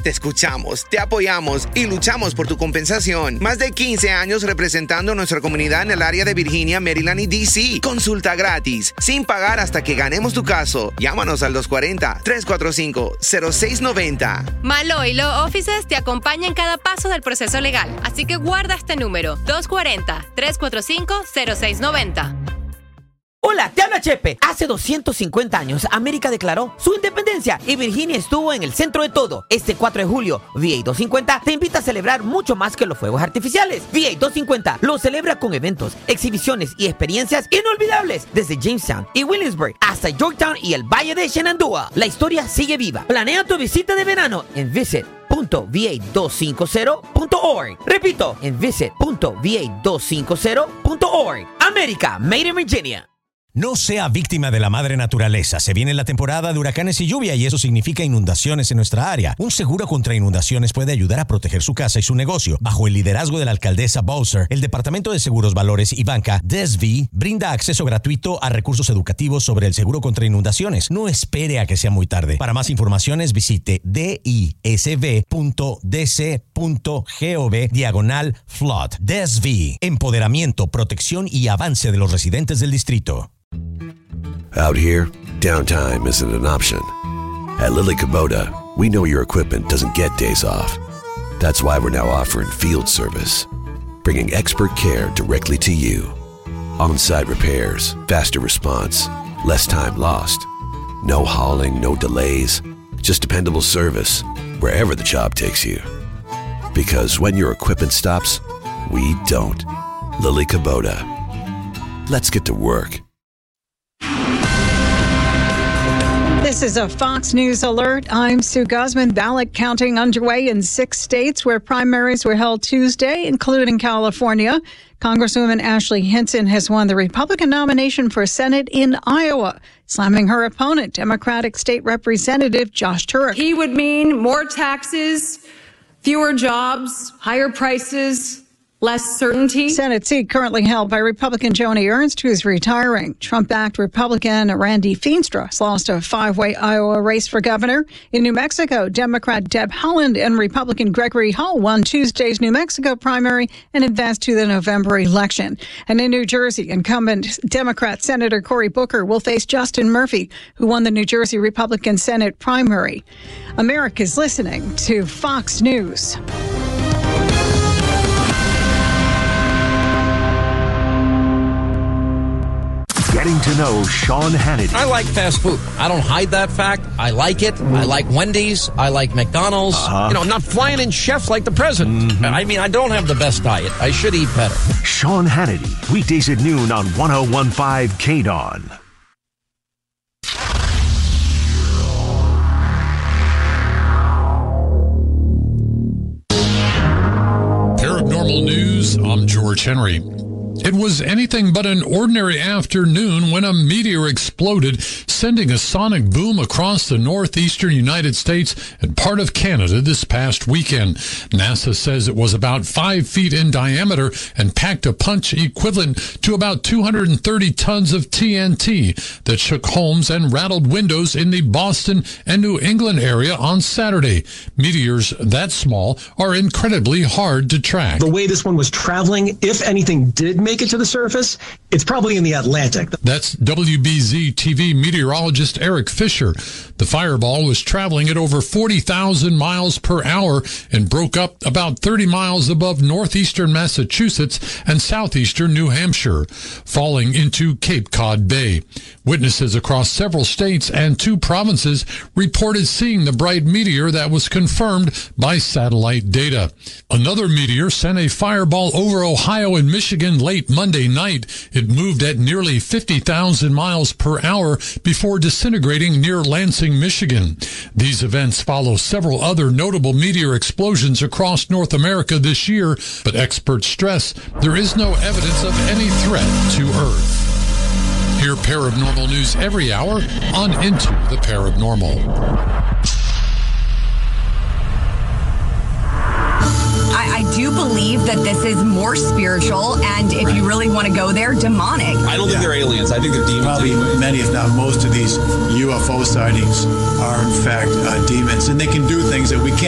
te escuchamos, te apoyamos y luchamos por tu compensación. Más de 15 años representando a nuestra comunidad en el área de Virginia, Maryland y D.C. Consulta gratis, sin pagar hasta que ganemos tu caso. Llámanos al 240-345-0690. Malo y Law Offices te acompaña en cada paso del proceso legal, así que guarda este número, 240-345-0690. Hola, te habla Chepe. Hace 250 años, América declaró su independencia y Virginia estuvo en el centro de todo. Este 4 de julio, VA 250 te invita a celebrar mucho más que los fuegos artificiales. VA 250 lo celebra con eventos, exhibiciones y experiencias inolvidables desde Jamestown y Williamsburg hasta Yorktown y el Valle de Shenandoah. La historia sigue viva. Planea tu visita de verano en visit.va250.org. Repito, en visit.va250.org. América, Made in Virginia. No sea víctima de la madre naturaleza. Se viene la temporada de huracanes y lluvia y eso significa inundaciones en nuestra área. Un seguro contra inundaciones puede ayudar a proteger su casa y su negocio. Bajo el liderazgo de la alcaldesa Bowser, el Departamento de Seguros, Valores y Banca, DESV, brinda acceso gratuito a recursos educativos sobre el seguro contra inundaciones. No espere a que sea muy tarde. Para más informaciones, visite disv.dc.gov/flood. DESV, empoderamiento, protección y avance de los residentes del distrito. Out here, downtime isn't an option. At Lily Kubota, we know your equipment doesn't get days off. That's why we're now offering field service, bringing expert care directly to you. On-site repairs, faster response, less time lost. No hauling, no delays, just dependable service wherever the job takes you. Because when your equipment stops, we don't. Lily Kubota. Let's get to work. This is a Fox News alert. I'm Sue Guzman. Ballot counting underway in 6 states where primaries were held Tuesday, including California. Congresswoman Ashley Hinson has won the Republican nomination for Senate in Iowa, slamming her opponent, Democratic State Representative Josh Turek. He would mean more taxes, fewer jobs, higher prices, less certainty. Senate seat currently held by Republican Joni Ernst, who's retiring. Trump-backed Republican Randy Feenstra has lost a 5-way Iowa race for governor. In New Mexico, Democrat Deb Haaland and Republican Gregory Hull won Tuesday's New Mexico primary and advanced to the November election. And in New Jersey, incumbent Democrat Senator Cory Booker will face Justin Murphy, who won the New Jersey Republican Senate primary. America's listening to Fox News. Getting to know Sean Hannity. I like fast food. I don't hide that fact. I like it. I like Wendy's. I like McDonald's. You know, I'm not flying in chefs like the president. I mean, I don't have the best diet. I should eat better. Sean Hannity, weekdays at noon on 101.5 KDON. Paranormal News, I'm George Henry. It was anything but an ordinary afternoon when a meteor exploded, sending a sonic boom across the northeastern United States and part of Canada this past weekend. NASA says it was about 5 feet in diameter and packed a punch equivalent to about 230 tons of TNT that shook homes and rattled windows in the Boston and New England area on Saturday. Meteors that small are incredibly hard to track. The way this one was traveling, if anything did make it to the surface, it's probably in the Atlantic. That's WBZ TV meteorologist Eric Fisher. The fireball was traveling at over 40,000 miles per hour and broke up about 30 miles above northeastern Massachusetts and southeastern New Hampshire, falling into Cape Cod Bay. Witnesses across several states and 2 provinces reported seeing the bright meteor that was confirmed by satellite data. Another meteor sent a fireball over Ohio and Michigan late Monday night. It moved at nearly 50,000 miles per hour before disintegrating near Lansing, Michigan. These events follow several other notable meteor explosions across North America this year, but experts stress there is no evidence of any threat to Earth. Hear Paranormal News every hour on Into the Paranormal. I do believe that this is more spiritual, and if you really want to go there, demonic. I don't think they're aliens. I think they're demons. Probably many, if not most, of these UFO sightings are in fact demons, and they can do things that we can't